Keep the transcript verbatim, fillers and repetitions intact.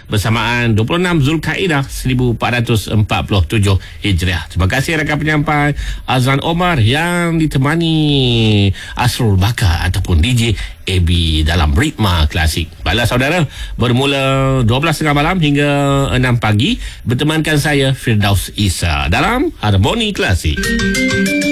bersamaan dua puluh enam Zulkaidah seribu empat ratus empat puluh tujuh Hijriah. Terima kasih rakan penyampai Azlan Omar yang ditemani Asrul Bakar ataupun D J A B dalam Ritma Klasik. Baiklah saudara, bermula dua belas tiga puluh malam hingga enam pagi bertemankan saya Firdaus Isa dalam Harmoni Klasik.